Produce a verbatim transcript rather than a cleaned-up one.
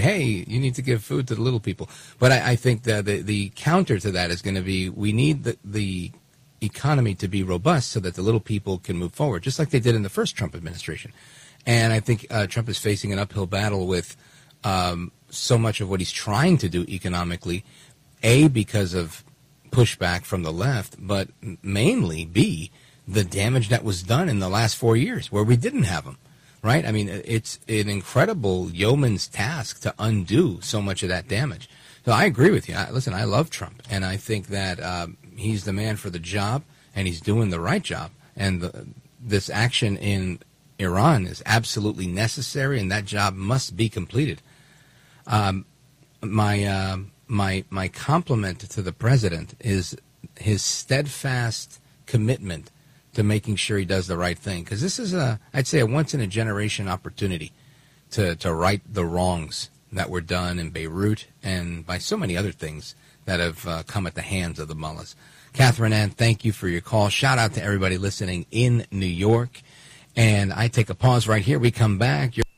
hey, you need to give food to the little people. But I, I think that the, the counter to that is going to be we need the, the economy to be robust so that the little people can move forward, just like they did in the first Trump administration. And I think uh, Trump is facing an uphill battle with um, so much of what he's trying to do economically, A, because of pushback from the left, but mainly, B, the damage that was done in the last four years where we didn't have them, right? I mean, it's an incredible yeoman's task to undo so much of that damage. So I agree with you. I, listen, I love Trump, and I think that um, he's the man for the job, and he's doing the right job. And the, this action in Iran is absolutely necessary, and that job must be completed. Um, my uh, my my compliment to the president is his steadfast commitment to making sure he does the right thing, because this is a, I'd say, a once in a generation opportunity to to right the wrongs that were done in Beirut and by so many other things that have uh, come at the hands of the mullahs. Catherine Ann, thank you for your call. Shout out to everybody listening in New York. And I take a pause right here. We come back. You're